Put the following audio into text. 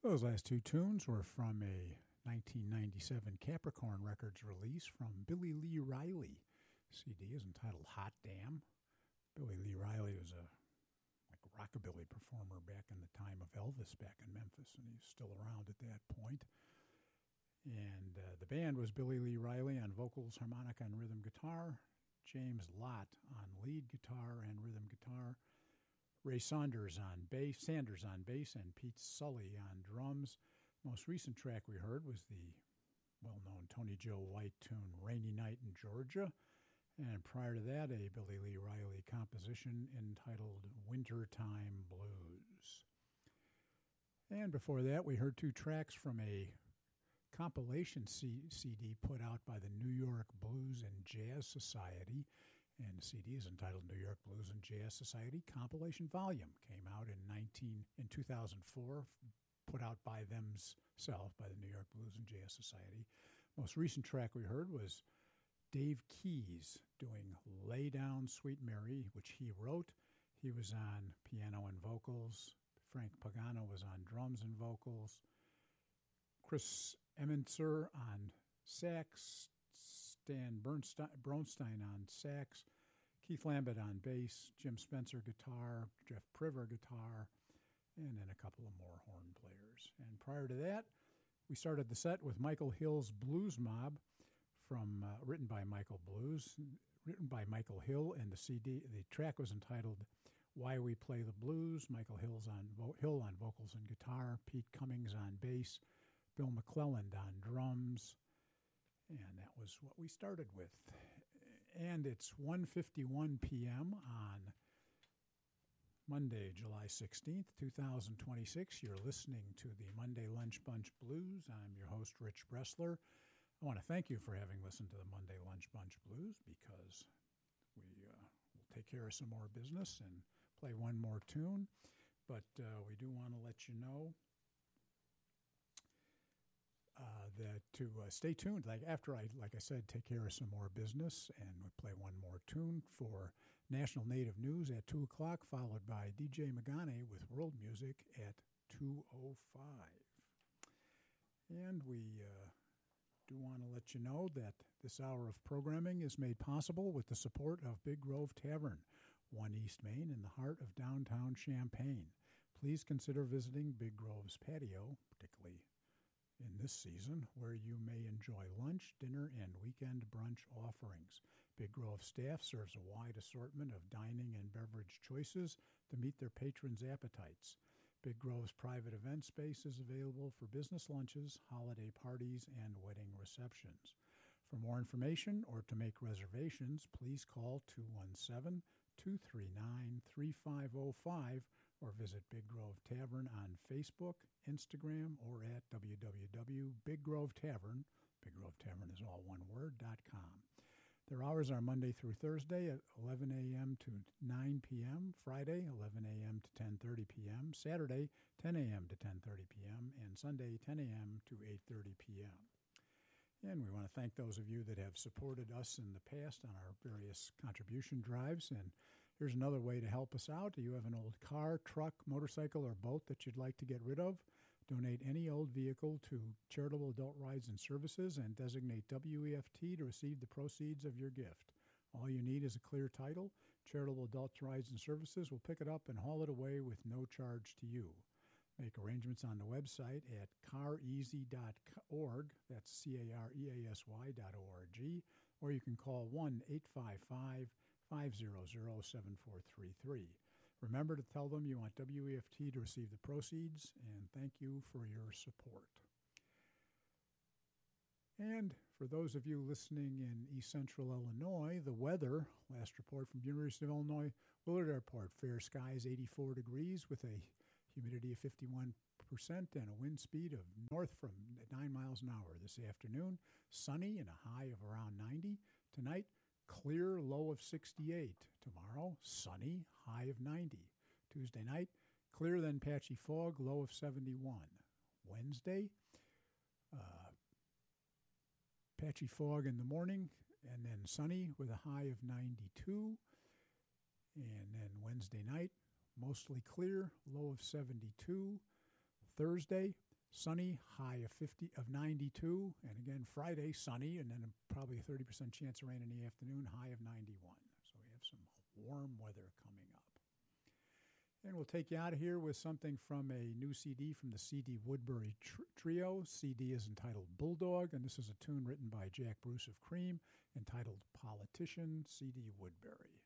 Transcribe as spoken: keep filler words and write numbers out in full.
Those last two tunes were from a nineteen ninety-seven Capricorn Records release from Billy Lee Riley. C D is entitled Hot Damn. Billy Lee Riley was a like rockabilly performer back in the time of Elvis back in Memphis, and he's still around at that point. And uh, the band was Billy Lee Riley on vocals, harmonica, and rhythm guitar, James Lott on lead guitar and rhythm guitar, Ray Saunders on bass, Sanders on bass, and Pete Sully on drums. Most recent track we heard was the well-known Tony Joe White tune Rainy Night in Georgia. And prior to that, a Billy Lee Riley composition entitled Wintertime Blues. And before that, we heard two tracks from a compilation C- CD put out by the New York Blues and Jazz Society. And the C D is entitled New York Blues and Jazz Society Compilation Volume. Came out in nineteen in two thousand four, put out by themselves, by the New York Blues and Jazz Society. Most recent track we heard was Dave Keys doing Lay Down Sweet Mary, which he wrote. He was on piano and vocals. Frank Pagano was on drums and vocals. Chris Emincer on sax. Stan Bernstein, Bronstein on sax, Keith Lambert on bass, Jim Spencer guitar, Jeff Priver guitar, and then a couple of more horn players. And prior to that, we started the set with Michael Hill's Blues Mob, from uh, written by Michael Blues, written by Michael Hill, and the C D. The track was entitled "Why We Play the Blues." Michael Hill's on vo- Hill on vocals and guitar, Pete Cummings on bass, Bill McClelland on drums. And that was what we started with. And it's one fifty-one p.m. on Monday, July sixteenth, twenty twenty-six. You're listening to the Monday Lunch Bunch Blues. I'm your host, Rich Bressler. I want to thank you for having listened to the Monday Lunch Bunch Blues, because we uh, will take care of some more business and play one more tune. But uh, we do want to let you know Uh, that to uh, stay tuned. Like after I, like I said, take care of some more business, and we play one more tune for National Native News at two o'clock, followed by D J Magane with world music at two oh five. And we uh, do want to let you know that this hour of programming is made possible with the support of Big Grove Tavern, one East Main in the heart of downtown Champaign. Please consider visiting Big Grove's patio, particularly in this season, where you may enjoy lunch, dinner, and weekend brunch offerings. Big Grove staff serves a wide assortment of dining and beverage choices to meet their patrons' appetites. Big Grove's private event space is available for business lunches, holiday parties, and wedding receptions. For more information or to make reservations, please call two one seven, two three nine, three five zero five or visit Big Grove Tavern on Facebook, Instagram, or at w w w dot big grove tavern, Big Grove Tavern is all one word, dot com. Their hours are Monday through Thursday at eleven a.m. to nine p.m., Friday eleven a.m. to ten thirty p.m., Saturday ten a.m. to ten thirty p.m., and Sunday ten a.m. to eight thirty p.m. And we want to thank those of you that have supported us in the past on our various contribution drives. And here's another way to help us out. Do you have an old car, truck, motorcycle, or boat that you'd like to get rid of? Donate any old vehicle to Charitable Adult Rides and Services and designate W E F T to receive the proceeds of your gift. All you need is a clear title. Charitable Adult Rides and Services will pick it up and haul it away with no charge to you. Make arrangements on the website at car easy dot org. That's C A R E A S Y dot O R G. Or you can call one eight five five, five zero zero, seven four three three. Remember to tell them you want W E F T to receive the proceeds, and thank you for your support. And for those of you listening in East Central Illinois, the weather, last report from University of Illinois Willard Airport, fair skies, eighty-four degrees with a humidity of fifty-one percent and a wind speed of north from nine miles an hour this afternoon. Sunny and a high of around ninety. Tonight, clear, low of sixty-eight. Tomorrow, sunny, high of ninety. Tuesday night, clear then patchy fog, low of seventy-one. Wednesday, uh, patchy fog in the morning, and then sunny with a high of ninety-two. And then Wednesday night, mostly clear, low of seventy-two. Thursday, Sunny, high of fifty of ninety-two, and again Friday sunny, and then a, probably a thirty percent chance of rain in the afternoon, high of ninety-one. So we have some warm weather coming up. And we'll take you out of here with something from a new C D from the C D Woodbury tr- Trio. C D is entitled Bulldog, and this is a tune written by Jack Bruce of Cream, entitled Politician, C D Woodbury.